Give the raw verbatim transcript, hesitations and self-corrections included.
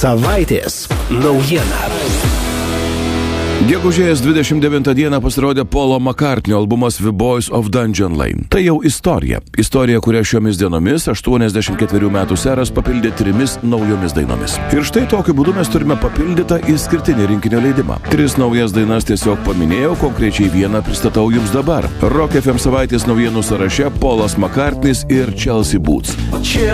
Savaitės naujiena. Gegužės dvidešimt devintą dieną pasirodė Paulo McCartney albumas The Boys of Dungeon Lane. Tai jau istorija. Istorija, kurią šiomis dienomis aštuoniasdešimt ketverių metų seras papildė trimis naujomis dainomis. Ir štai tokiu būdu mes turime papildytą išskirtinį rinkinio leidimą. Tris naujas dainas tiesiog paminėjau, konkrečiai vieną pristatau jums dabar. Rock F M savaitės naujienų sąraše Paulas McCartneys ir Chelsea Boots.